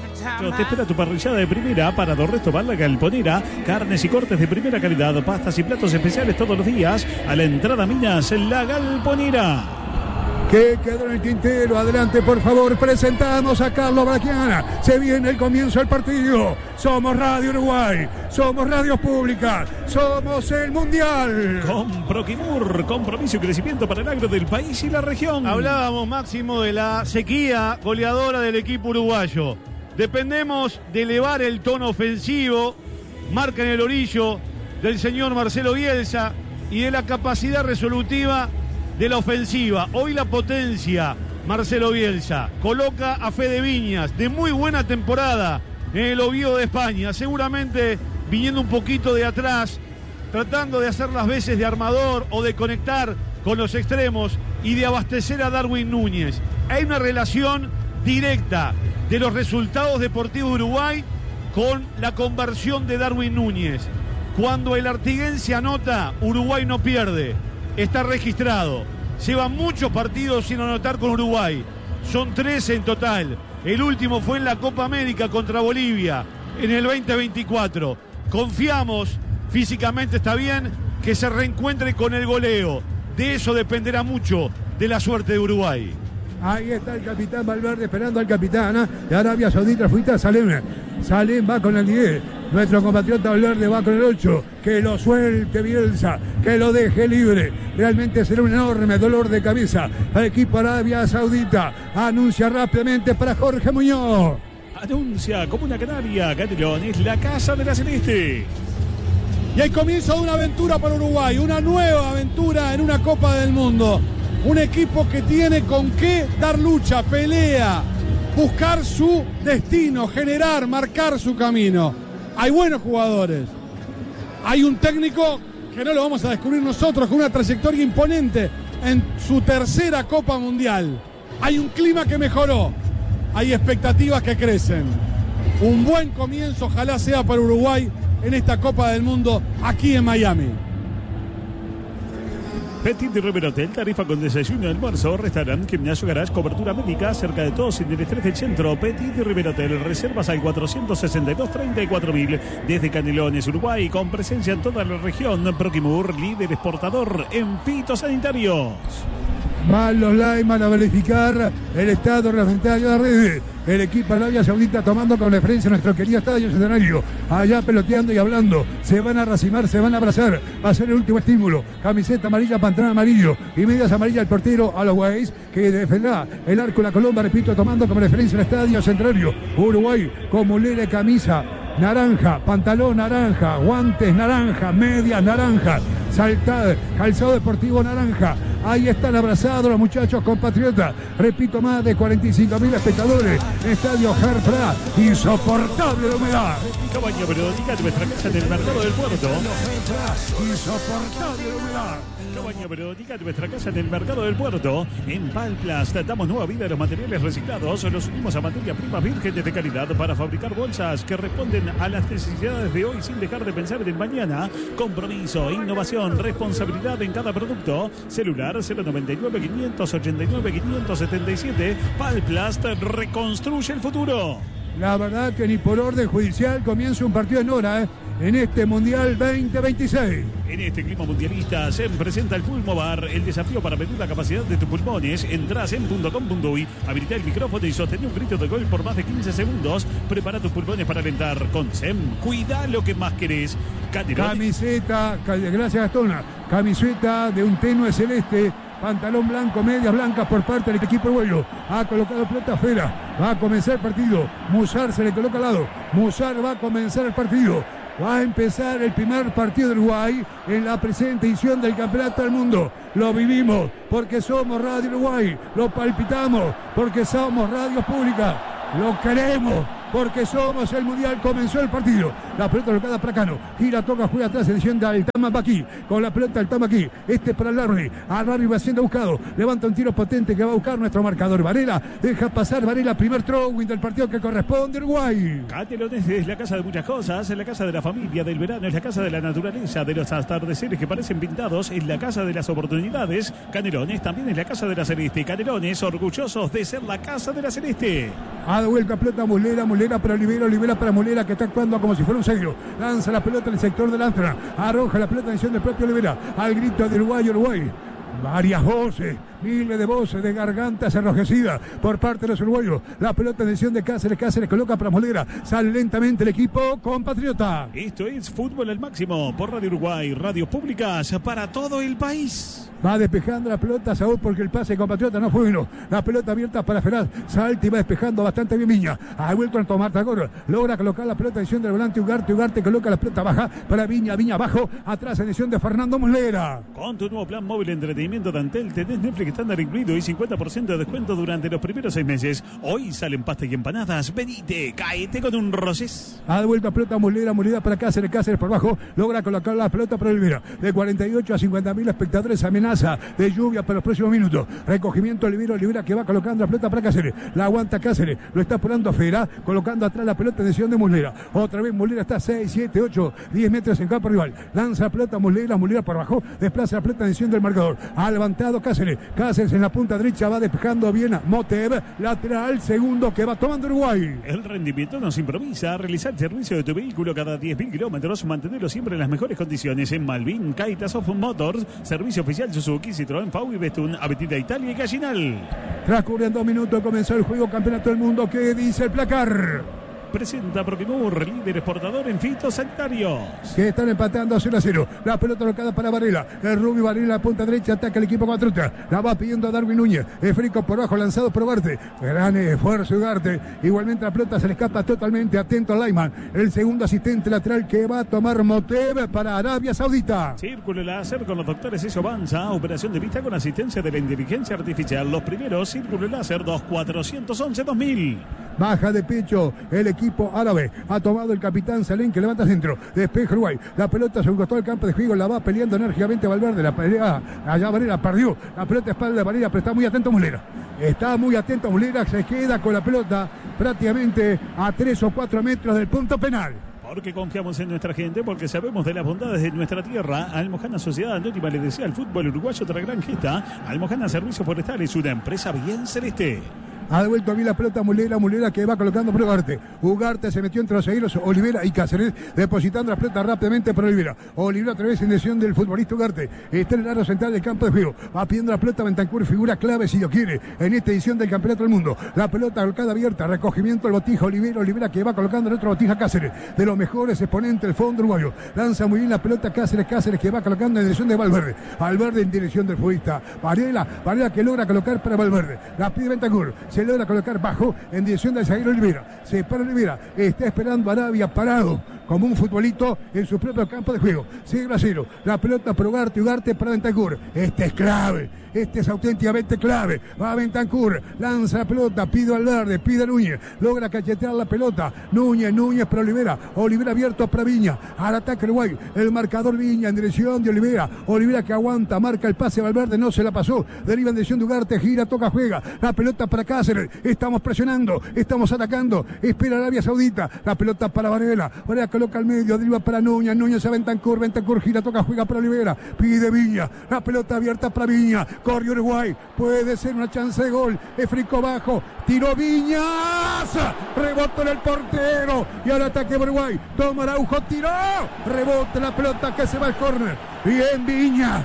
Te espera tu parrillada de primera, Aparador Restaurant La Galponera, carnes y cortes de primera calidad, pastas y platos especiales todos los días. A la entrada Minas, La Galponera. ¿Qué quedó en el tintero? Adelante, por favor, presentamos a Carlos Brachiana. Se viene el comienzo del partido. Somos Radio Uruguay, somos radios públicas, somos el Mundial. Con Proquimur, compromiso y crecimiento para el agro del país y la región. Hablábamos, Máximo, de la sequía goleadora del equipo uruguayo. Dependemos de elevar el tono ofensivo, marca en el orillo del señor Marcelo Bielsa, y de la capacidad resolutiva de la ofensiva. Hoy la potencia, Marcelo Bielsa, coloca a Fede Viñas, de muy buena temporada en el Oviedo de España, seguramente viniendo un poquito de atrás, tratando de hacer las veces de armador o de conectar con los extremos y de abastecer a Darwin Núñez. Hay una relación directa de los resultados deportivos de Uruguay con la conversión de Darwin Núñez. Cuando el artiguense anota, Uruguay no pierde. Está registrado. Lleva muchos partidos sin anotar con Uruguay. Son 13 en total. El último fue en la Copa América contra Bolivia en el 2024. Confiamos, físicamente está bien, que se reencuentre con el goleo. De eso dependerá mucho de la suerte de Uruguay. Ahí está el capitán Valverde esperando al capitán de Arabia Saudita, Fuita Salem. Salem va con el 10. Nuestro compatriota Valverde va con el 8. Que lo suelte Bielsa, que lo deje libre. Realmente será un enorme dolor de cabeza. El equipo Arabia Saudita anuncia rápidamente para Jorge Muñoz. Anuncia como una canaria, Castellón es la casa de la Celeste. Y el comienzo de una aventura para Uruguay, una nueva aventura en una Copa del Mundo. Un equipo que tiene con qué dar lucha, pelea, buscar su destino, generar, marcar su camino. Hay buenos jugadores. Hay un técnico que no lo vamos a descubrir nosotros, con una trayectoria imponente en su tercera Copa Mundial. Hay un clima que mejoró. Hay expectativas que crecen. Un buen comienzo, ojalá sea para Uruguay en esta Copa del Mundo aquí en Miami. Petit River Hotel, tarifa con desayuno, almuerzo, restaurante, gimnasio, garage, cobertura médica, cerca de todos en el estrés del centro. Petit River Hotel, reservas al 462-34.000. Desde Canelones, Uruguay, con presencia en toda la región. Proquimur, líder exportador en fitosanitarios. Van los Lyman a verificar el estado reglamentario de la red. El equipo Arabia Saudita tomando con referencia a nuestro querido estadio Centenario. Allá peloteando y hablando. Se van a racimar, se van a abrazar. Va a ser el último estímulo. Camiseta amarilla, pantalón amarillo y medias amarillas el portero a los Guays, que defenderá el arco la Colomba, repito, tomando como referencia el estadio Centenario. Uruguay con mulera y camisa naranja, pantalón naranja, guantes naranja, medias naranja, calzado deportivo naranja. Ahí están abrazados los muchachos compatriotas. Repito, más de 45.000 espectadores. Estadio Herfra, insoportable la humedad. Cabaña Periodística, nuestra casa en el mercado del puerto. Insoportable la humedad. Cabaña Periodística, nuestra casa en el mercado del puerto. En Palplast damos nueva vida a los materiales reciclados. Los unimos a materia prima virgen de calidad para fabricar bolsas que responden a las necesidades de hoy sin dejar de pensar en el mañana. Compromiso, innovación, responsabilidad en cada producto. Celular 099-589-577. Palplast reconstruye el futuro. La verdad que ni por orden judicial comienza un partido en hora, en este Mundial 2026. En este clima mundialista se presenta el Pulmovar, el desafío para medir la capacidad de tus pulmones. Entrás en .com.uy, habilita el micrófono y sostén un grito de gol por más de 15 segundos. Prepara tus pulmones para alentar. Con SEM, cuida lo que más querés. Camiseta, gracias Gastona, camiseta de un tenue celeste, pantalón blanco, medias blancas por parte del equipo uruguayo. Ha colocado pelota afuera, va a comenzar el partido. Musar se le coloca al lado, Musar va a comenzar el partido. Va a empezar el primer partido de Uruguay en la presente edición del Campeonato del Mundo. Lo vivimos porque somos Radio Uruguay, lo palpitamos porque somos radio pública, lo queremos porque somos el Mundial. Comenzó el partido, la pelota colocada para Cano, gira, toca, juega atrás, selección de Altama Baqui, con la pelota Altama aquí, para el Larry va siendo buscado, levanta un tiro potente que va a buscar nuestro marcador. Varela, deja pasar Varela, primer throwing del partido que corresponde a Uruguay. Canelones es la casa de muchas cosas, es la casa de la familia, del verano, es la casa de la naturaleza, de los atardeceres que parecen pintados, es la casa de las oportunidades. Canelones también es la casa de la Celeste. Canelones, orgullosos de ser la casa de la Celeste. Ha de vuelta pelota Mulera Muslera para Olivera, Olivera para Muslera, que está actuando como si fuera un zaguero. Lanza la pelota en el sector del Amsterdam. Arroja la pelota en dirección del propio Olivera. Al grito de Uruguay. Varias voces, miles de voces, de gargantas enrojecidas por parte de los uruguayos. La pelota en dirección de Cáceres. Cáceres coloca para Muslera. Sale lentamente el equipo compatriota. Esto es Fútbol al Máximo por Radio Uruguay, radios públicas para todo el país. Va despejando la pelota Saúl porque el pase compatriota no fue bueno. La pelota abierta para Feraz. Salta y va despejando bastante bien Viña. Ha vuelto a tomar Tagor. Logra colocar la pelota en dirección del volante Ugarte. Ugarte coloca la pelota baja para Viña. Viña abajo. Atrás en dirección de Fernando Muslera. Con tu nuevo plan móvil de entretenimiento de Antel tenés Netflix estándar incluido y 50% de descuento durante los primeros 6 meses. Hoy salen pasta y empanadas. Venite, caete con un Rosés. Ha devuelto a pelota Muslera. Muslera para Cáceres. Cáceres por abajo. Logra colocar la pelota para Olivera. De 48 a 50.000 espectadores. Amenaza de lluvia para los próximos minutos. Recogimiento Olivera que va colocando la pelota para Cáceres. La aguanta Cáceres. Lo está apurando Fera. Colocando atrás la pelota en decisión de Muslera. Otra vez Muslera está 6, 7, 8, 10 metros en campo rival. Lanza la pelota Muslera por abajo. Desplaza la pelota en decisión del marcador. Ha levantado Cáceres. Cáceres en la punta derecha va despejando bien a Motev. Lateral segundo que va tomando Uruguay. El rendimiento nos improvisa. Realizar el servicio de tu vehículo cada 10.000 kilómetros. Mantenerlo siempre en las mejores condiciones. En Malvin, Kaitas of Motors. Servicio oficial Suzuki, Citroën, Pau y Bestun, Avenida Italia y Gallinal. Transcurren 2 minutos, comenzó el juego Campeonato del Mundo. ¿Qué dice el placar? Presenta Proquimur, líder exportador en fitosanitarios. Que están empatando 0-0. La pelota colocada para Varela. El Rubio Varela, la punta derecha, ataca el equipo compatriota. La va pidiendo a Darwin Núñez. Frico por abajo, lanzado por Ugarte. Gran esfuerzo Ugarte. Igualmente la pelota se le escapa totalmente. Atento a Lyman. El segundo asistente lateral que va a tomar Motev para Arabia Saudita. Círculo láser con los doctores Eso Avanza. Operación de vista con asistencia de la inteligencia artificial. Los primeros, Círculo láser 2411-2000. Baja de pecho el equipo árabe. Ha tomado el capitán Salén que levanta centro. Despeja Uruguay. La pelota se costó al campo de juego. La va peleando enérgicamente Valverde. La pelea allá Varela perdió. La pelota espalda de Varela, pero está muy atento Muslera. Está muy atento Muslera. Se queda con la pelota prácticamente a 3 o 4 metros del punto penal. Porque confiamos en nuestra gente, porque sabemos de las bondades de nuestra tierra. Almojana Sociedad Anónima le desea al fútbol uruguayo otra gran gesta. Almojana Servicios Forestales, una empresa bien celeste. Ha devuelto bien la pelota Muslera que va colocando por Ugarte. Ugarte se metió entre los seguidores Olivera y Cáceres, depositando la pelota rápidamente por Olivera. Olivera otra vez en decisión del futbolista Ugarte. Está en el área central del campo de juego. Va pidiendo la pelota Bentancur, figura clave si lo quiere en esta edición del Campeonato del Mundo. La pelota colocada abierta, recogimiento el botija Olivera que va colocando el otro botija Cáceres. De los mejores exponentes del fondo uruguayo. Lanza muy bien la pelota Cáceres que va colocando en dirección de Valverde. Valverde en dirección del futbolista Varela que logra colocar para Valverde. La pide Bentancur. Se logra colocar bajo en dirección del zaguero Olivera. Se para Olivera. Está esperando a Arabia parado como un futbolito en su propio campo de juego. 0-0. La pelota por Ugarte para Bentancur. Este es clave. Este es auténticamente clave. Va a Bentancur. Lanza la pelota. Pide al verde. Pide a Núñez. Logra cachetear la pelota. Núñez para Olivera. Olivera abierto para Viña. Al ataque Uruguay. El marcador Viña en dirección de Olivera. Olivera que aguanta. Marca el pase Valverde. No se la pasó. Deriva en dirección de Ugarte. Gira, toca, juega. La pelota para Cáceres. Estamos presionando. Estamos atacando. Espera Arabia Saudita. La pelota para Varela. Varela coloca al medio. Deriva para Núñez. Núñez a Bentancur. Bentancur gira, toca, juega para Olivera. Pide Viña. La pelota abierta para Viña. Corre Uruguay. Puede ser una chance de gol. Frico bajo. Tiró Viñas. Rebota en el portero. Y al ataque de Uruguay. Toma Araujo. Tiró. Rebota la pelota que se va al córner. Bien Viña.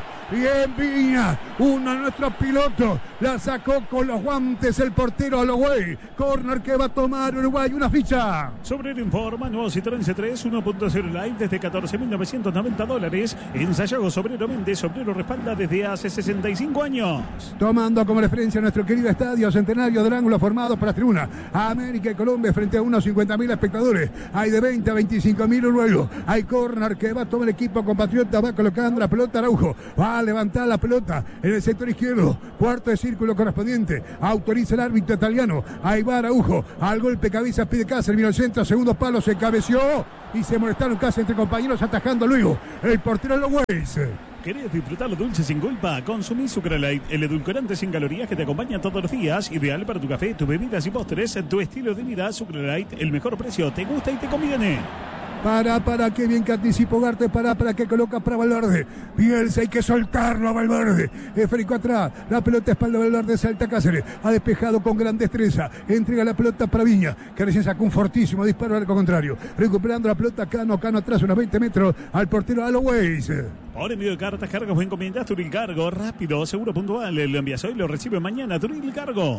Uno de nuestros pilotos la sacó con los guantes el portero Holloway. Corner que va a tomar Uruguay, una ficha. Sobrero informa, nuevo Citroën C3 1.0 Live desde $14.990. Ensayado Sobrero Méndez, Sobrero respalda desde hace 65 años. Tomando como referencia nuestro querido estadio Centenario del Ángulo formado por la tribuna América y Colombia frente a unos 50.000 espectadores. Hay de 20 a 25.000 uruguayos. Hay corner que va a tomar el equipo compatriota, va colocando la pelota Araujo. Va a levantar la pelota en el sector izquierdo. Cuarto de círculo correspondiente. Autoriza el árbitro italiano. Ahí va Araujo. Al golpe cabeza pide Cáceres. Vino el centro. Segundo palo. Se cabeció. Y se molestaron casi entre compañeros atajando luego. El portero Loweis. ¿Querés disfrutar lo dulce sin culpa? Consumí Sucralite, el edulcorante sin calorías que te acompaña todos los días. Ideal para tu café, tus bebidas y postres. Tu estilo de vida, Sucralite, el mejor precio. Te gusta y te conviene. Para, qué bien que anticipa Ugarte, para que coloca para Valverde. Bielsa, hay que soltarlo a Valverde. Esférico atrás, la pelota espalda de Valverde, salta Cáceres. Ha despejado con gran destreza. Entrega la pelota para Viña, que recién sacó un fortísimo disparo al arco contrario. Recuperando la pelota Cano atrás, unos 20 metros al portero Aloways. Por envío de cartas, cargos o encomiendas, Turil Cargo, rápido, seguro, puntual. Lo envías hoy, lo recibe mañana, Turil Cargo.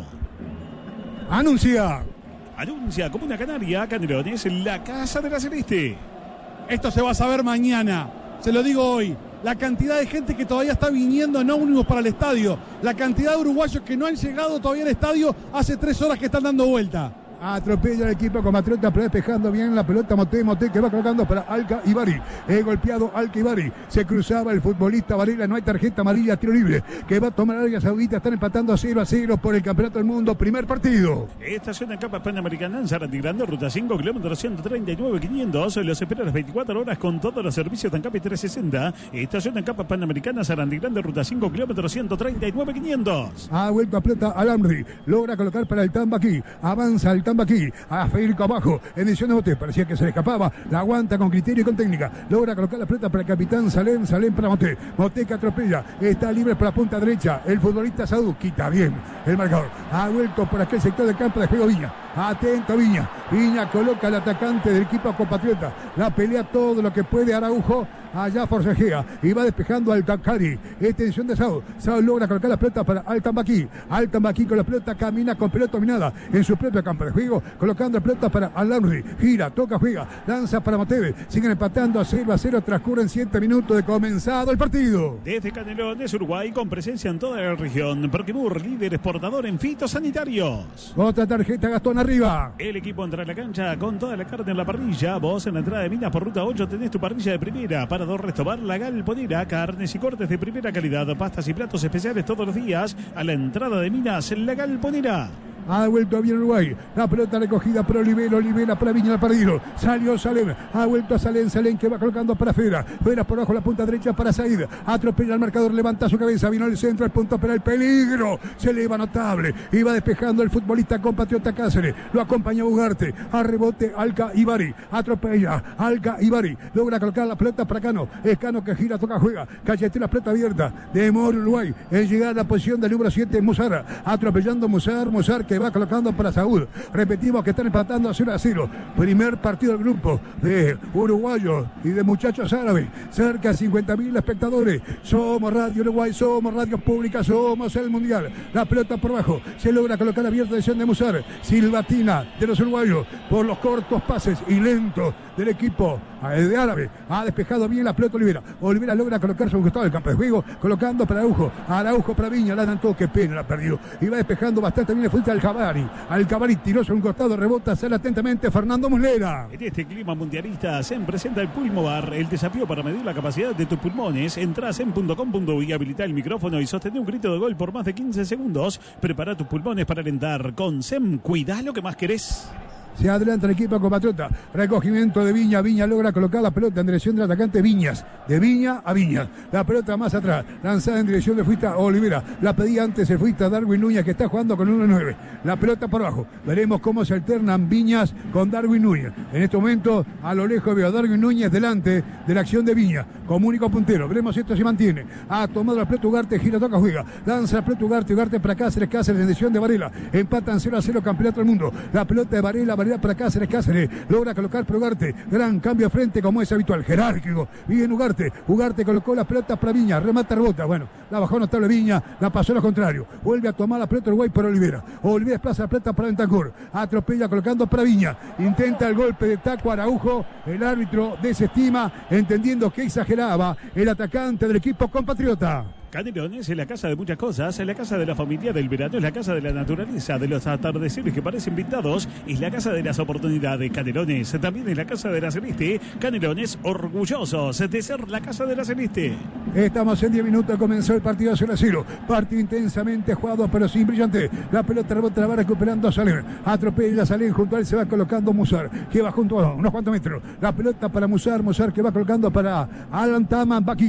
Anuncia Comuna Canaria, Canelones, la Casa de la Celeste. Esto se va a saber mañana, se lo digo hoy. La cantidad de gente que todavía está viniendo en ómnibus para el estadio. La cantidad de uruguayos que no han llegado todavía al estadio, hace 3 horas que están dando vuelta. Atropella el equipo compatriota, pero despejando bien la pelota Moté que va colocando para Alca Ibari. Golpeado Alca Ibari. Se cruzaba el futbolista Varela, no hay tarjeta amarilla, tiro libre. Que va a tomar Arabia Saudita, están empatando 0-0 por el Campeonato del Mundo, primer partido. Estación en Capa Panamericana en Sarandí Grande, ruta 5, kilómetro 139.500. Los espera las 24 horas con todos los servicios Tancapi 360. Estación en Capa Panamericana, Sarandí Grande, ruta 5, kilómetro 139.500. Ha vuelto a pelota Alamri, logra colocar para el Tambaqui, avanza el Tambaqui, a Federico abajo, en edición de Moté, parecía que se le escapaba, la aguanta con criterio y con técnica, logra colocar la pelota para el capitán Salem para Moté que atropella, está libre por la punta derecha, el futbolista Sadú, quita bien el marcador, ha vuelto por aquel sector del campo de juego Viña, atento Viña coloca al atacante del equipo compatriota, la pelea todo lo que puede Araujo, allá forcejea y va despejando al Tancari, extensión de Sao logra colocar la pelota para Al-Tambaqui con la pelota, camina con pelota dominada en su propio campo de juego, colocando la pelota para Al-Amri, gira, toca, juega, lanza para Moteve, siguen empatando a 0-0, transcurren 7 minutos de comenzado el partido. Desde Canelones, Uruguay, con presencia en toda la región, Proquimur, líder exportador en fitosanitarios. Otra tarjeta, Gastón arriba. El equipo entra a la cancha con toda la carne en la parrilla, vos en la entrada de Minas por ruta 8 tenés tu parrilla de primera, para dos Restobar, La Galponera, carnes y cortes de primera calidad, pastas y platos especiales todos los días, a la entrada de Minas, La Galponera. Ha vuelto bien Uruguay, la pelota recogida por Olivera para Viña, la perdido, salió Salem, ha vuelto a Salem que va colocando para Fera por abajo la punta derecha para Said, atropella al marcador, levanta su cabeza, vino el centro, el punto para el peligro, se eleva notable, iba despejando el futbolista compatriota Cáceres, lo acompaña Ugarte, a rebote Alca Ibari, atropella Alca Ibari, logra colocar la pelota para Cano, es Cano que gira, toca, juega, cachetea la pelota abierta, demora Uruguay en llegar a la posición del número 7, Musar, atropellando Musar que va colocando para Saúl. Repetimos que están empatando a 0-0. Primer partido del grupo de uruguayos y de muchachos árabes. Cerca de 50.000 espectadores. Somos Radio Uruguay, somos Radio Pública, somos el Mundial. La pelota por abajo. Se logra colocar abierta decisión de Musar. Silbatina de los uruguayos por los cortos pases y lentos del equipo de árabe. Ha despejado bien la pelota Olivera logra colocarse a un costado del campo de juego, colocando para Araujo para Viña, la dan todo, qué pena, la perdió. Y va despejando bastante bien el fútbol al Cavari, tiró sobre un costado, rebota, sale atentamente Fernando Muslera. En este clima mundialista se presenta el Pulmobar, el desafío para medir la capacidad de tus pulmones. Entra a zen.com.uy, habilita el micrófono y sostén un grito de gol por más de 15 segundos. Prepara tus pulmones para alentar. Con SEM, cuidá lo que más querés. Se adelanta el equipo compatriota. Recogimiento de Viña. Viña logra colocar la pelota en dirección del atacante Viñas. De Viña a Viña. La pelota más atrás. Lanzada en dirección de fuista Olivera. La pedía antes el fuista Darwin Núñez, que está jugando con 1-9. La pelota por abajo. Veremos cómo se alternan Viñas con Darwin Núñez. En este momento, a lo lejos veo a Darwin Núñez delante de la acción de Viña. Como único puntero. Veremos si esto se mantiene. Ha tomado la pelota Ugarte. Gira, toca, juega. Lanza la pelota Ugarte para Cáceres. Cáceres en dirección de Varela. Empatan 0-0 Campeonato del Mundo. La pelota de Varela para Cáceres logra colocar por Ugarte, gran cambio frente como es habitual, jerárquico, bien Ugarte colocó la pelota para Viña, remata, rebota, bueno, la bajó notable Viña, la pasó a lo contrario, vuelve a tomar la pelota Uruguay por Olivera desplaza la pelota para Bentancur, atropella colocando para Viña, intenta el golpe de taco Araujo, el árbitro desestima, entendiendo que exageraba el atacante del equipo compatriota. Canelones es la casa de muchas cosas, es la casa de la familia del verano, es la casa de la naturaleza, de los atardeceres que parecen pintados, es la casa de las oportunidades. Canelones también es la casa de la Celeste. Canelones orgullosos de ser la casa de la Celeste. Estamos en 10 minutos, comenzó el partido 0-0. Partido intensamente jugado, pero sin brillante. La pelota rebota, la va recuperando Salem. Atropella Salem, junto a él se va colocando Musar, que va junto a unos cuantos metros. La pelota para Musar que va colocando para Al-Tambaqui.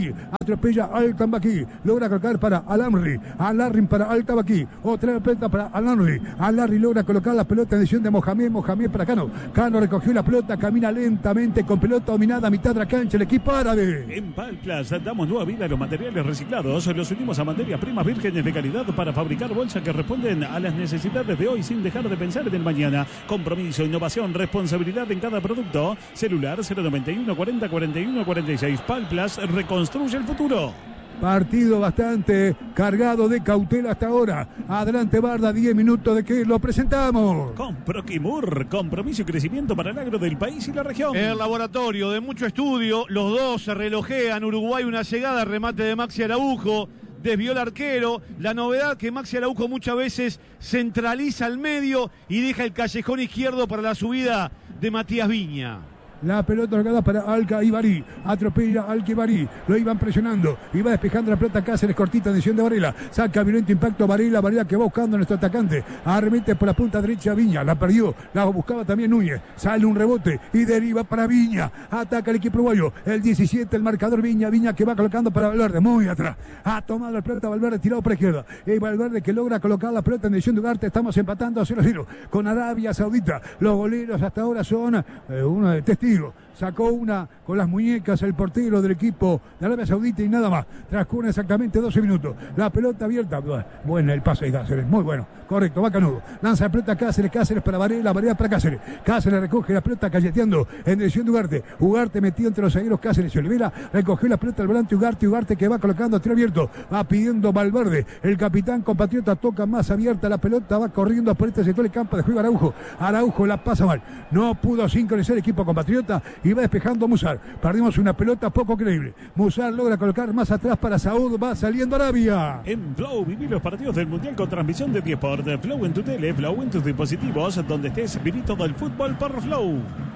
atropella al Tambaqui, logra colocar para Alamri, Alarrin para al Tambaqui, otra pelota para Alarri, Alarri logra colocar la pelota en dirección de Mohamed, Mohamed para Cano, Cano recogió la pelota, camina lentamente con pelota dominada a mitad de la cancha el equipo árabe. En Palplas damos nueva vida a los materiales reciclados, los unimos a materias primas vírgenes de calidad para fabricar bolsas que responden a las necesidades de hoy sin dejar de pensar en el mañana. Compromiso, innovación, responsabilidad en cada producto. Celular 091 40 41 46. Palplas reconstruye el futuro. Partido bastante cargado de cautela hasta ahora. Adelante Barda, 10 minutos de que lo presentamos. Con Proquimur, compromiso y crecimiento para el agro del país y la región. El laboratorio de mucho estudio, los dos se relojean. Uruguay una llegada, remate de Maxi Araujo. Desvió el arquero. La novedad que Maxi Araujo muchas veces centraliza al medio y deja el callejón izquierdo para la subida de Matías Viña. La pelota tocada para Alcaibari. Atropella Alcaibari. Lo iban presionando. Iba despejando la pelota Cáceres cortita en dirección de Varela. Saca violento impacto Varela. Varela que va buscando a nuestro atacante. Arremete por la punta derecha Viña. La perdió. La buscaba también Núñez. Sale un rebote y deriva para Viña. Ataca el equipo uruguayo. El 17, el marcador Viña. Viña que va colocando para Valverde. Muy atrás. Ha tomado la pelota Valverde tirado por la izquierda. Y Valverde que logra colocar la pelota en dirección de Ugarte. Estamos empatando a 0-0 con Arabia Saudita. Los goleros hasta ahora son uno de testigos. Sacó una con las muñecas el portero del equipo de Arabia Saudita y nada más. Transcurren exactamente 12 minutos. La pelota abierta. Bueno, el pase de Cáceres. Muy bueno. Correcto, va Canudo. Lanza la pelota Cáceres. Cáceres para Varela. Varela para Cáceres. Cáceres recoge la pelota calleteando en dirección de Ugarte. Ugarte metido entre los zagueros Cáceres y Olivera. Recogió la pelota al volante Ugarte. Ugarte que va colocando a tiro abierto. Va pidiendo Valverde. El capitán compatriota toca más abierta la pelota. Va corriendo por este sector del campo de juego Araujo. Araujo la pasa mal. No pudo sincronizar el equipo compatriota. Y va despejando Musar. Perdimos una pelota poco creíble. Musar logra colocar más atrás para Saúd. Va saliendo Arabia. En Flow viví los partidos del Mundial con transmisión de Diesport. Flow en tu tele, Flow en tus dispositivos. Donde estés, viví todo el fútbol por Flow.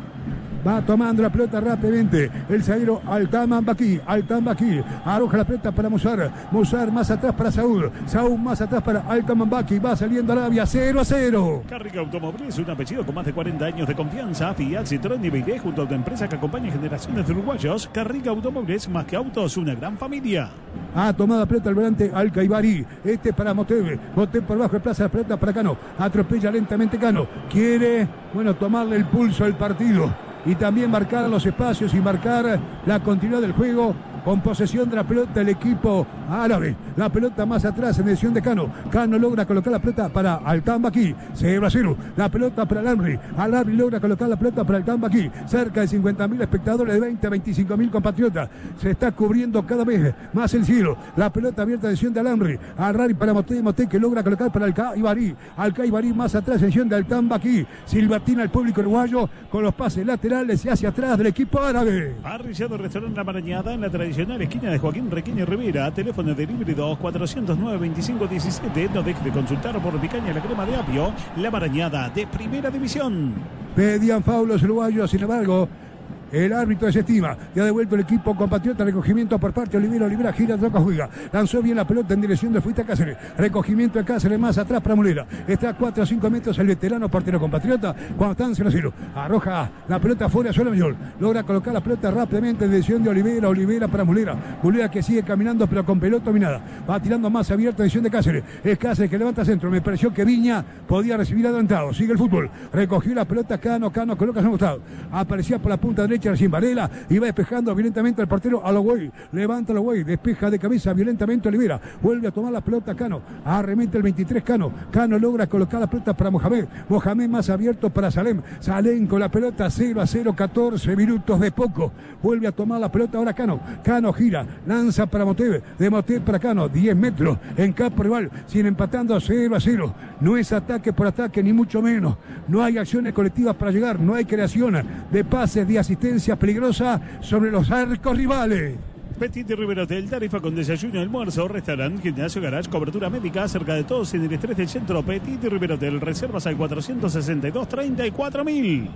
Va tomando la pelota rápidamente el zaguero Altambaqui. Arroja la pelota para Musar. Musar más atrás para Saúd. Saúd más atrás para Altambaqui. Va saliendo Arabia 0-0. Carriga Automóviles, un apellido con más de 40 años de confianza. Fiat, Citroën y BYD junto a tu empresa que acompaña generaciones de uruguayos. Carriga Automóviles, más que autos, una gran familia. Ha tomado la pelota el volante Alcaibari. Este para Moteve. Moteve por bajo de plaza la pelota para Cano. Atropella lentamente Cano. Quiere, tomarle el pulso al partido. Y también marcar los espacios y marcar la continuidad del juego con posesión de la pelota el equipo árabe. La pelota más atrás en dirección de Cano. Cano logra colocar la pelota para Altambaqui. 0-0. La pelota para Alamri. Alamri logra colocar la pelota para Altambaqui. Cerca de 50.000 espectadores, de 20 a 25.000 compatriotas. Se está cubriendo cada vez más el cielo. La pelota abierta en dirección de Alamri. Alamri para Moté que logra colocar para Alcaibari. Alcaibari más atrás en dirección de Altambaqui. Silbatina al público uruguayo con los pases laterales y hacia atrás del equipo árabe. Parrillado Restaurante La Marañada en la tradicional esquina de Joaquín Requeño Rivera. Teléfono de delivery 2-409-2517. No deje de consultar por picaña la crema de apio. La Marañada de Primera División. Pedían faulos uruguayos, sin embargo el árbitro desestima. Ya ha devuelto el equipo compatriota. Recogimiento por parte de Olivera. Olivera gira, troca, juega. Lanzó bien la pelota en dirección de Fuita Cáceres. Recogimiento de Cáceres más atrás para Mulera. Está a 4 o 5 metros el veterano portero compatriota. Cuando están 0-0. Arroja la pelota fuera, suelo mayor. Logra colocar la pelota rápidamente en dirección de Olivera. Olivera para Mulera. Mulera que sigue caminando pero con pelota dominada. Va tirando más abierta en dirección de Cáceres. Es Cáceres que levanta centro. Me pareció que Viña podía recibir adelantado. Sigue el fútbol. Recogió la pelota Cano. Cano coloca a su costado. Aparecía por la punta derecha recién Varela, y va despejando violentamente al portero Alowey. Levanta Alowey, despeja de cabeza violentamente Olivera. Vuelve a tomar la pelota Cano. Arremete el 23 Cano. Cano logra colocar la pelota para Mohamed. Mohamed más abierto para Salem. Salem con la pelota 0-0, 14 minutos de poco. Vuelve a tomar la pelota ahora Cano. Cano gira, lanza para Moteve. De Moteve para Cano, 10 metros en campo rival. Siguen empatando 0-0. No es ataque por ataque, ni mucho menos. No hay acciones colectivas para llegar. No hay creación de pases, de asistencia peligrosa sobre los arcos rivales. Petit Rivera Hotel, tarifa con desayuno, almuerzo, restaurante, gimnasio, garage, cobertura médica, cerca de todos en el estrés del centro. Petit Rivera Hotel, reservas al 462-34.000.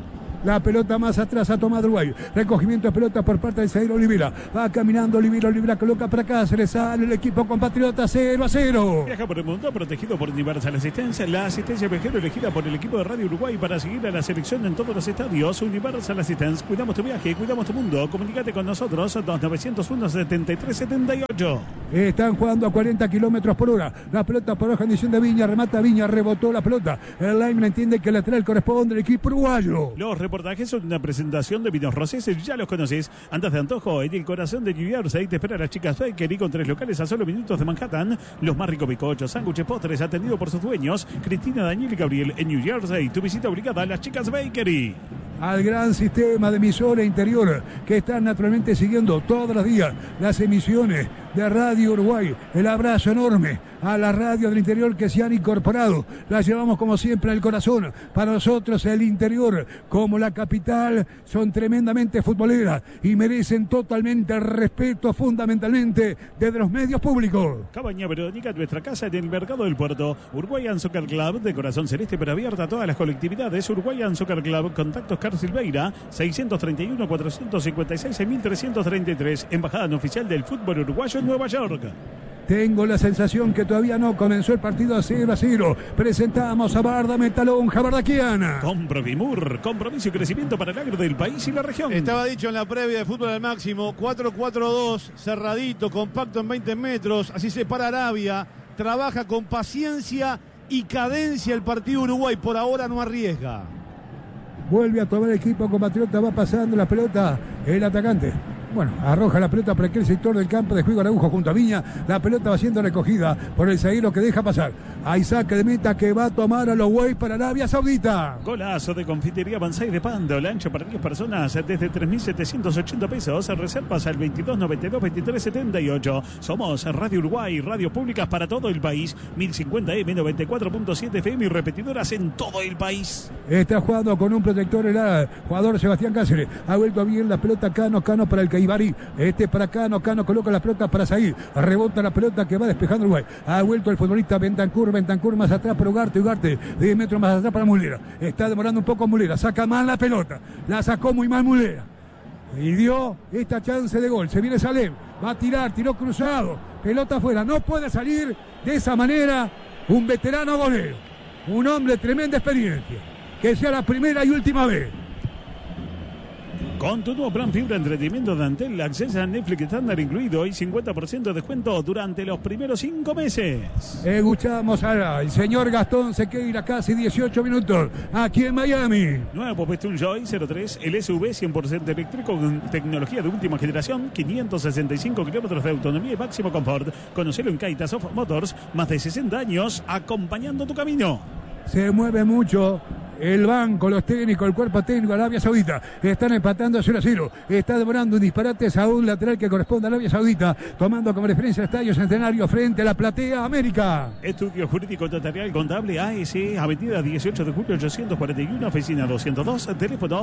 La pelota más atrás ha tomado Uruguay. Recogimiento de pelota por parte del zaguero Olivera. Va caminando Olivera coloca para Cáceres. Sale el equipo compatriota 0-0. Viaja por el mundo protegido por Universal Asistencia. La asistencia viajero elegida por el equipo de Radio Uruguay para seguir a la selección en todos los estadios. Universal Assistance. Cuidamos tu viaje, cuidamos tu mundo. Comunícate con nosotros. 2901-7378. Están jugando a 40 kilómetros por hora. La pelota por baja condición de Viña. Remata Viña. Rebotó la pelota. El lineman entiende que el lateral corresponde al equipo uruguayo. Los reportajes son una presentación de Vinos Rosés. Ya los conoces. Andas de antojo en el corazón de New Jersey. Te espera las chicas Bakery con 3 locales a solo minutos de Manhattan. Los más ricos bizcochos, sándwiches, postres atendidos por sus dueños. Cristina, Daniel y Gabriel en New Jersey. Tu visita obligada a las chicas Bakery. Al gran sistema de emisora interior que están naturalmente siguiendo todos los días las emisiones de Radio Uruguay. El abrazo enorme a la radio del interior que se han incorporado. La llevamos como siempre al corazón. Para nosotros el interior, como la capital, son tremendamente futboleras y merecen totalmente el respeto fundamentalmente desde los medios públicos. Cabaña Verónica, nuestra casa en el Mercado del Puerto. Uruguayan Soccer Club, de corazón celeste pero abierta a todas las colectividades. Uruguayan Soccer Club, contactos Carlos Silveira, 631-456-1333. Embajada no oficial del fútbol uruguayo en Nueva York. Tengo la sensación que todavía no comenzó el partido a 0-0. Presentamos a Barda Metalonja Bardaquiana. Con Provimur, compromiso y crecimiento para el agro del país y la región. Estaba dicho en la previa de Fútbol al Máximo, 4-4-2, cerradito, compacto en 20 metros, así se para Arabia, trabaja con paciencia y cadencia el partido Uruguay, por ahora no arriesga. Vuelve a tomar el equipo compatriota, va pasando la pelota el atacante. Bueno, arroja la pelota por aquel sector del campo de juego Araujo junto a Viña. La pelota va siendo recogida por el zaguero que deja pasar. Hay saque de meta que va a tomar a los Uruguay para Arabia Saudita. Golazo de Confitería Banzai de Pando. Lancho para 10 personas desde 3.780 pesos. Reservas al 2292-2378. Somos Radio Uruguay, radio públicas para todo el país. 1050M, 94.7 FM y repetidoras en todo el país. Está jugando con un protector el jugador Sebastián Cáceres. Ha vuelto bien la pelota Cano para el Caibari. Para Cano coloca la pelota para Said. Rebota la pelota que va despejando Uruguay. Ha vuelto el futbolista Bentancur más atrás para Ugarte 10 metros más atrás para Mulera. Está demorando un poco Mulera. Saca mal la pelota. La sacó muy mal Mulera. Y dio esta chance de gol. Se viene Salem. Va a tirar, tiró cruzado. Pelota afuera. No puede salir de esa manera un veterano golero. Un hombre de tremenda experiencia. Que sea la primera y última vez. Con tu nuevo plan fibra entretenimiento de Antel, acceso a Netflix estándar incluido y 50% de descuento durante los primeros 5 meses. Escuchamos al señor Gastón Sequeira, casi 18 minutos, aquí en Miami. Nuevo Popestun Joy 03, el SUV 100% eléctrico con tecnología de última generación, 565 kilómetros de autonomía y máximo confort. Conocelo en Kaitas of Motors, más de 60 años acompañando tu camino. Se mueve mucho el banco, los técnicos, el cuerpo técnico de Arabia Saudita. Están empatando 0-0. Está devorando un disparate a un lateral que corresponde a Arabia Saudita, tomando como referencia el Estadio Centenario frente a la Platea América. Estudio Jurídico Notarial Contable AS, Avenida 18 de julio 841, oficina 202, teléfono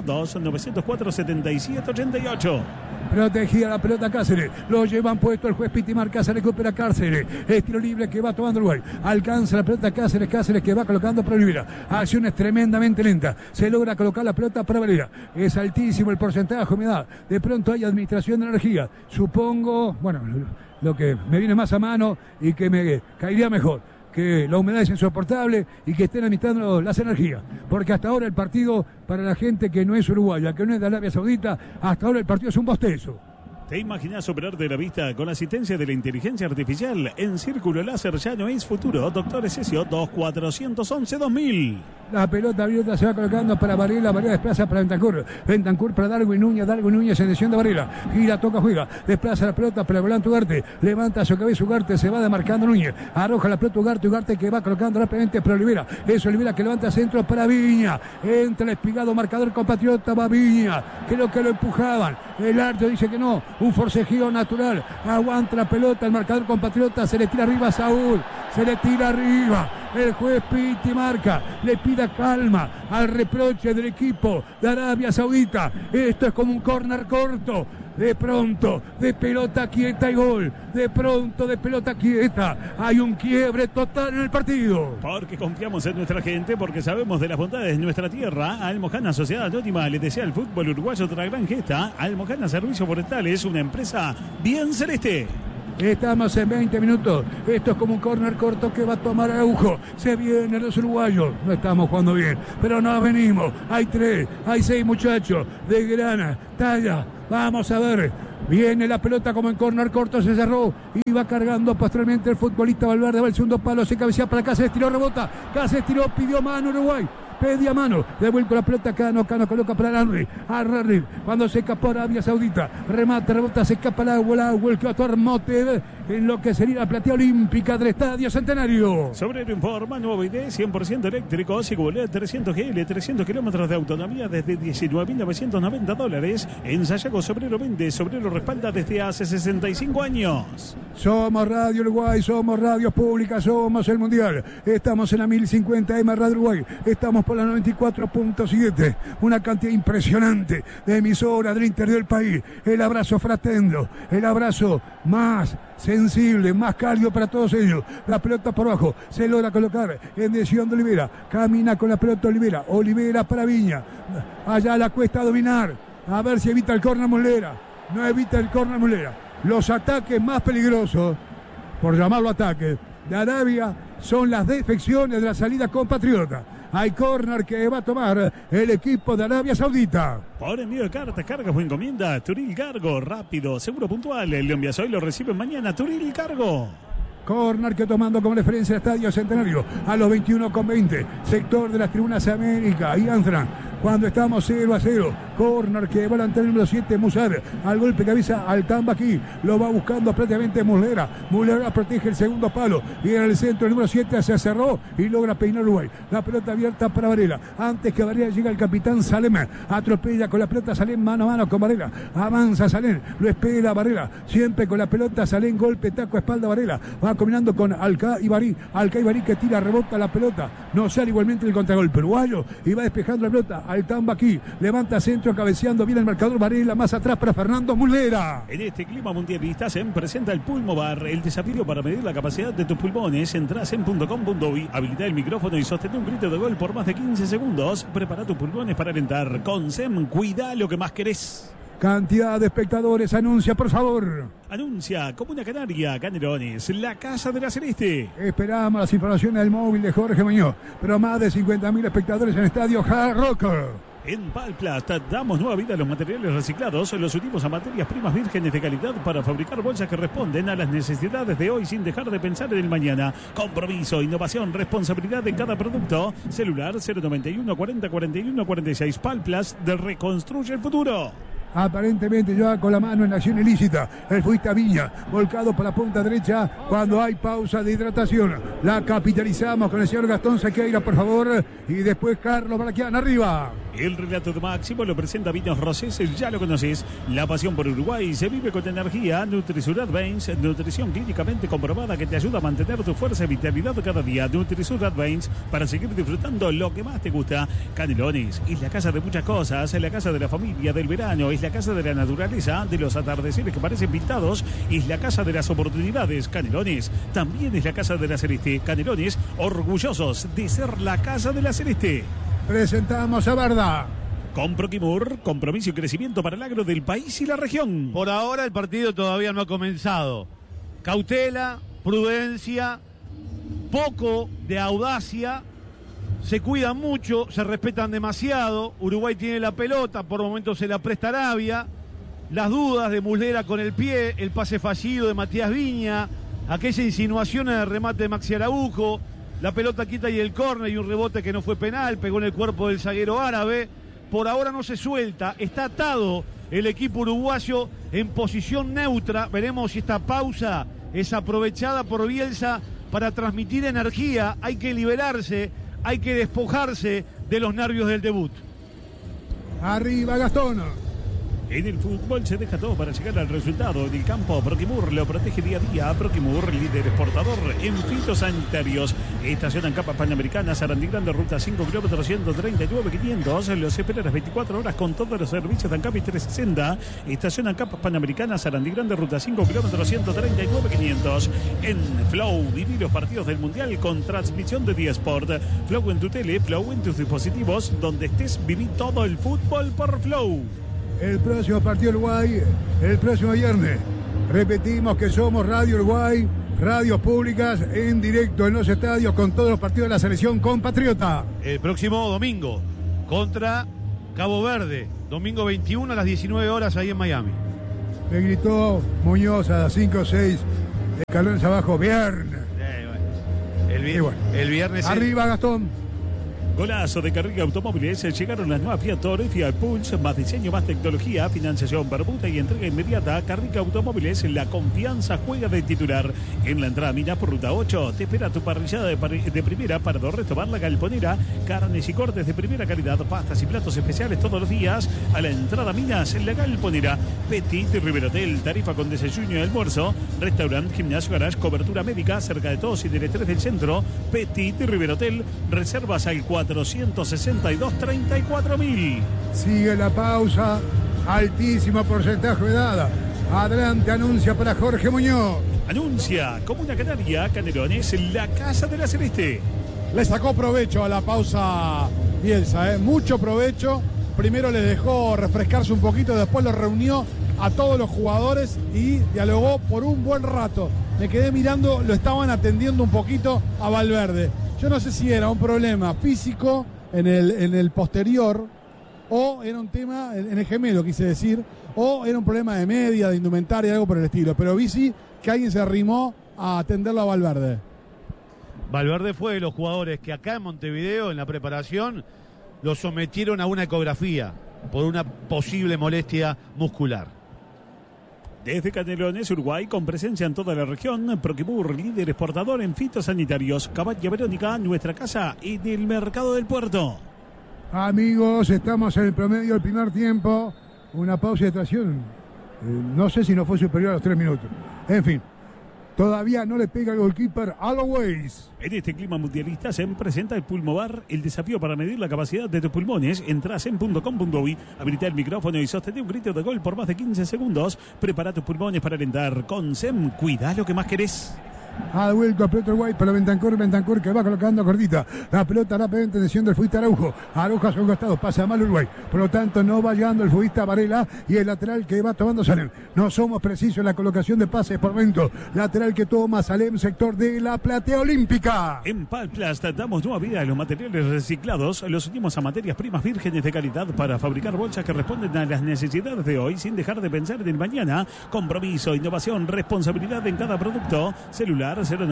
2904-7788. Protegida la pelota Cáceres, lo llevan puesto el juez Pitimar. Cáceres recupera Cáceres, estilo libre que va tomando Uruguay, alcanza la pelota Cáceres que va colocando para Olivera, acciones tremendamente lentas, se logra colocar la pelota para Valera, es altísimo el porcentaje de humedad, de pronto hay administración de energía, supongo, bueno, lo que me viene más a mano y que me caería mejor, que la humedad es insoportable y que estén administrando las energías, porque hasta ahora el partido, para la gente que no es uruguaya, que no es de Arabia Saudita, hasta ahora el partido es un bostezo. ¿Te imaginas operar de la vista con asistencia de la inteligencia artificial? En Círculo Láser ya no es futuro. Doctor Esesio 2411-2000. La pelota abierta se va colocando para Varela. Varela desplaza para Bentancur para Darwin Núñez. Darwin Núñez en decisión de Varela. Gira, toca, juega. Desplaza la pelota para el volante Ugarte. Levanta su cabeza Ugarte. Se va demarcando Núñez. Arroja la pelota Ugarte. Ugarte que va colocando rápidamente para Olivera. Es Olivera que levanta centro para Viña. Entra el espigado marcador compatriota. Va Viña. Creo que lo empujaban. El árbitro dice que no. Un forcejeo natural. Aguanta la pelota. El marcador compatriota. Se le tira arriba a Saúl. Se le tira arriba. El juez pita y marca. Le pida calma al reproche del equipo de Arabia Saudita. Esto es como un córner corto. De pronto, de pelota quieta y gol. De pronto, de pelota quieta. Hay un quiebre total en el partido. Porque confiamos en nuestra gente, porque sabemos de las bondades de nuestra tierra. Almojana Sociedad Anónima le desea al fútbol uruguayo otra gran gesta. Almojana Servicios Forestales, una empresa bien celeste. Estamos en 20 minutos. Esto es como un córner corto que va a tomar Araujo. Se vienen los uruguayos. No estamos jugando bien, pero nos venimos. Hay 3, hay 6 muchachos de grana, talla. Vamos a ver. Viene la pelota como en córner corto, se cerró y va cargando posteriormente el futbolista Valverde. Va el segundo palo, se cabecea para acá, se estiró, rebota. Acá se estiró, pidió mano Uruguay. Pedía mano, devuelve la pelota Cano coloca para Henry, cuando se escapó Arabia Saudita, remata, rebota, se escapa el agua, el que va a Mote en lo que sería la platea olímpica del Estadio Centenario. Sobrero informa, nuevo ID 100% eléctrico, Sigulé 300 GL, 300 kilómetros de autonomía desde $19.990. En Sayago Sobrero vende, Sobrero respalda desde hace 65 años. Somos Radio Uruguay, somos radio pública, somos el Mundial. Estamos en la 1050M Radio Uruguay, estamos por la 94.7, una cantidad impresionante de emisoras del interior del país. El abrazo fraterno, el abrazo más sensible, más cálido para todos ellos. La pelota por abajo, se logra colocar en dirección de Olivera, camina con la pelota Olivera para Viña, allá la cuesta a dominar, a ver si evita el córner Muslera. No evita el córner Muslera. Los ataques más peligrosos, por llamarlo ataque, de Arabia son las defecciones de la salida compatriota. Hay córner que va a tomar el equipo de Arabia Saudita. Por envío de cartas, cargas o encomienda, Turil Cargo, rápido, seguro, puntual. El León Viasoy lo recibe mañana, Turil Cargo. Córner que tomando como referencia el Estadio Centenario a los 21:20, sector de las tribunas América y Antran. Cuando estamos 0-0, córner que va a lanzar el número 7, Musar, al golpe de cabeza al Tambaqui, lo va buscando prácticamente Muslera protege el segundo palo, viene el centro, el número 7 se cerró y logra peinar Uruguay, la pelota abierta para Varela, antes que Varela llega el capitán Salem, atropella con la pelota Salem mano a mano con Varela, avanza Salem, lo espera Varela, siempre con la pelota Salem, golpe, taco, espalda Varela, va combinando con Alca Ibarí que tira, rebota la pelota, no sale igualmente el contragolpe uruguayo y va despejando la pelota al Tambaqui, levanta centro, cabeceando bien el marcador Varela, más atrás para Fernando Muslera. En este clima mundialista se presenta el Pulmobar, el desafío para medir la capacidad de tus pulmones. Entrás en .com.uy, habilita el micrófono y sostén un grito de gol por más de 15 segundos. Prepara tus pulmones para alentar. Con SEM, cuida lo que más querés. Cantidad de espectadores, anuncia, por favor. Anuncia, Comuna Canaria, Canelones, la Casa de la Celeste. Esperamos las informaciones del móvil de Jorge Muñoz, pero más de 50.000 espectadores en el estadio Hard Rock. En Palplast damos nueva vida a los materiales reciclados, los unimos a materias primas vírgenes de calidad para fabricar bolsas que responden a las necesidades de hoy sin dejar de pensar en el mañana. Compromiso, innovación, responsabilidad en cada producto. Celular 091 40 41 46. Palplast reconstruye el futuro. Aparentemente ya con la mano en acción ilícita. El futbolista Viña, volcado por la punta derecha cuando hay pausa de hidratación. La capitalizamos con el señor Gastón Sequeira, por favor. Y después Carlos Baraquian arriba. El relato de Máximo lo presenta Vinos Rosés, ya lo conoces. La pasión por Uruguay se vive con energía. Nutrisur Advance, nutrición clínicamente comprobada que te ayuda a mantener tu fuerza y vitalidad cada día. Nutrisur Advance, para seguir disfrutando lo que más te gusta. Canelones, es la casa de muchas cosas, es la casa de la familia, del verano, es la casa de la naturaleza, de los atardeceres que parecen pintados, es la casa de las oportunidades. Canelones, también es la casa de la Celeste. Canelones, orgullosos de ser la casa de la Celeste. Presentamos a Barda. Con Proquimur, compromiso y crecimiento para el agro del país y la región. Por ahora el partido todavía no ha comenzado. Cautela, prudencia, poco de audacia, se cuidan mucho, se respetan demasiado. Uruguay tiene la pelota, por momentos se la presta Arabia. Las dudas de Muslera con el pie, el pase fallido de Matías Viña, aquella insinuación en el remate de Maxi Araujo. La pelota quita y el córner y un rebote que no fue penal, pegó en el cuerpo del zaguero árabe. Por ahora no se suelta, está atado el equipo uruguayo en posición neutra. Veremos si esta pausa es aprovechada por Bielsa para transmitir energía. Hay que liberarse, hay que despojarse de los nervios del debut. Arriba Gastón. En el fútbol se deja todo para llegar al resultado. En el campo, Proquimur lo protege día a día. Proquimur, líder exportador en fitosanitarios. Estación en capas panamericanas, Sarandí Grande, ruta 5, kilómetros 139.500. Los espera las 24 horas con todos los servicios de ANCAP y 360. Estación en capas panamericanas, Sarandí Grande, ruta 5, kilómetros 139.500. En Flow, viví los partidos del Mundial con transmisión de Diesport. Flow en tu tele, Flow en tus dispositivos. Donde estés, viví todo el fútbol por Flow. El próximo partido Uruguay, el próximo viernes. Repetimos que somos Radio Uruguay, radios públicas en directo en los estadios con todos los partidos de la selección compatriota. El próximo domingo contra Cabo Verde, domingo 21 a las 19 horas ahí en Miami. Me gritó Muñoz a las 5 o 6, escalones abajo, viernes. El viernes. Arriba, Gastón. Golazo de Carriga Automóviles. Llegaron las nuevas Fiat Toro y Fiat Pulse. Más diseño, más tecnología, financiación, permuta y entrega inmediata. Carriga Automóviles, la confianza juega de titular. En la entrada Minas por ruta 8 te espera tu parrillada de primera para restaurar La Galponera. Carnes y cortes de primera calidad, pastas y platos especiales todos los días. A la entrada Minas en La Galponera. Petit River Hotel, tarifa con desayuno y almuerzo. Restaurante, gimnasio, garage, cobertura médica cerca de todos y del estrés del centro. Petit River Hotel, reservas al 462-34.000. Sigue la pausa, altísimo porcentaje de dada. Adelante, anuncia para Jorge Muñoz. Anuncia Comuna Canaria, Canelones, la Casa de la Celeste. Le sacó provecho a la pausa Bielsa, mucho provecho. Primero le dejó refrescarse un poquito, después lo reunió a todos los jugadores y dialogó por un buen rato. Me quedé mirando, lo estaban atendiendo un poquito a Valverde. Yo no sé si era un problema físico en el posterior o era un tema, en el gemelo quise decir, o era un problema de media, de indumentaria, algo por el estilo. Pero vi sí que alguien se arrimó a atenderlo a Valverde. Valverde fue de los jugadores que acá en Montevideo, en la preparación, lo sometieron a una ecografía por una posible molestia muscular. Desde Canelones, Uruguay, con presencia en toda la región, Proquimur, líder exportador en fitosanitarios. Cabaña Verónica, nuestra casa en el mercado del puerto. Amigos, estamos en el promedio del primer tiempo. Una pausa de tracción. No sé si no fue superior a los 3 minutos. En fin, todavía no le pega el goalkeeper Always. En este clima mundialista se presenta el Pulmobar, el desafío para medir la capacidad de tus pulmones. Entrás en .com.uy, habilita el micrófono y sostén un grito de gol por más de 15 segundos. Prepara tus pulmones para alentar. Con SEM, cuida lo que más querés. Ha vuelto a pelota Uruguay para Bentancur que va colocando cortita. La pelota rápidamente desciende el futbolista Araujo. Araujo a su costado, pasa mal Uruguay. Por lo tanto, no va llegando el futbolista Varela y el lateral que va tomando Salem. No somos precisos en la colocación de pases por momento. Lateral que toma Salem, sector de la platea olímpica. En Palplast damos nueva vida a los materiales reciclados. Los unimos a materias primas vírgenes de calidad para fabricar bolsas que responden a las necesidades de hoy sin dejar de pensar en el mañana. Compromiso, innovación, responsabilidad en cada producto. Celular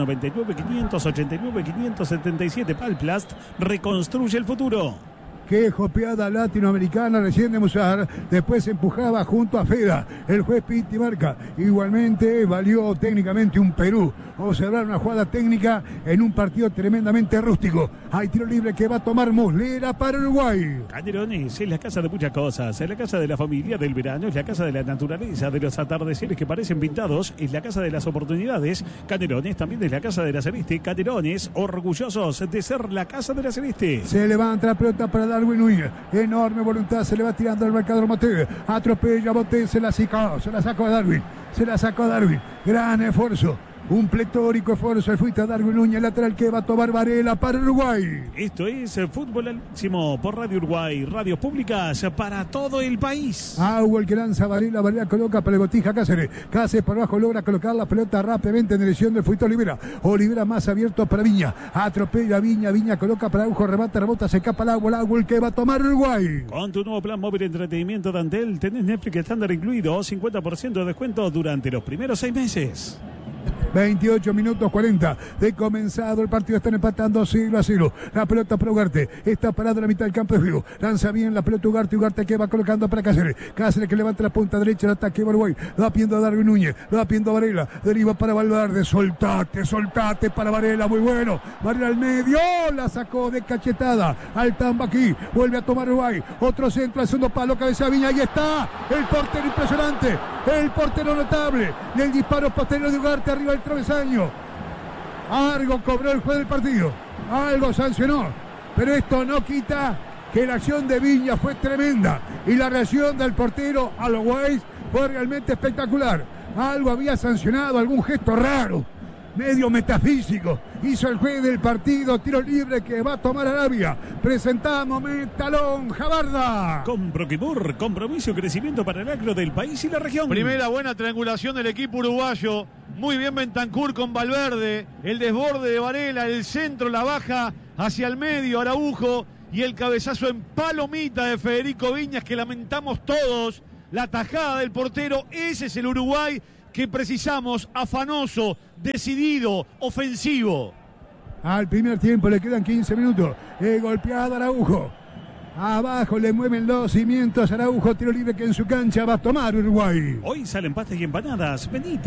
099-589-577. Palplast reconstruye el futuro. Qué jopeada latinoamericana recién de Musar. Después empujaba junto a Feda. El juez Pitti marca. Igualmente valió técnicamente un Perú. Observar una jugada técnica en un partido tremendamente rústico. Hay tiro libre que va a tomar Muslera para Uruguay. Canelones es la casa de muchas cosas. Es la casa de la familia, del verano. Es la casa de la naturaleza, de los atardeceres que parecen pintados. Es la casa de las oportunidades. Canelones también es la casa de la Celeste. Canelones, orgullosos de ser la casa de la Celeste. Se levanta la pelota para Darwin Núñez. Enorme voluntad, se le va tirando al marcador Mote. Atropella Mote, se la sacó a Darwin. Gran esfuerzo. Un pletórico esfuerzo el fuiste a Darwin Núñez, lateral que va a tomar Varela para Uruguay. Esto es Fútbol al Máximo por Radio Uruguay, radios públicas para todo el país. Agua el que lanza Varela coloca para el Botija Cáceres. Cáceres por abajo logra colocar la pelota rápidamente en dirección del fuiste Olivera más abierto para Viña. Atropella Viña coloca para Araujo, rebota, se escapa el agua el que va a tomar Uruguay. Con tu nuevo plan móvil de entretenimiento de Antel, tenés Netflix estándar incluido, 50% de descuento durante los primeros 6 meses. 28 minutos 40 de comenzado el partido. Están empatando 0-0. La pelota para Ugarte. Está parado en la mitad del campo de juego. Lanza bien la pelota Ugarte. Ugarte que va colocando para Cáceres. Cáceres que levanta la punta derecha. El ataque de Uruguay. Lo va pidiendo a Darwin Núñez. Lo va pidiendo a Varela. Deriva para Valverde. Soltate para Varela. Muy bueno. Varela al medio. La sacó de cachetada. Al Tambaquí. Vuelve a tomar Uruguay. Otro centro al segundo palo. Cabeza Viña. Ahí está. El portero impresionante. El portero notable. Y el disparo posterior de Ugarte arriba del travesaño. Algo cobró el juez del partido. Algo sancionó. Pero esto no quita que la acción de Viña fue tremenda. Y la reacción del portero a los Guays fue realmente espectacular. Algo había sancionado, algún gesto raro, medio metafísico. Hizo el juez del partido, tiro libre que va a tomar Arabia. Presentamos Metalón Jabarda. Con Proquimur, compromiso y crecimiento para el agro del país y la región. Primera buena triangulación del equipo uruguayo. Muy bien Bentancur con Valverde. El desborde de Varela, el centro, la baja hacia el medio, Araujo. Y el cabezazo en palomita de Federico Viñas, que lamentamos todos. La tajada del portero. Ese es el Uruguay que precisamos, afanoso, decidido, ofensivo. Al primer tiempo le quedan 15 minutos. Golpeado Araujo. Abajo le mueven los cimientos. Araujo, tiro libre que en su cancha va a tomar Uruguay. Hoy salen pastas y empanadas. Venite.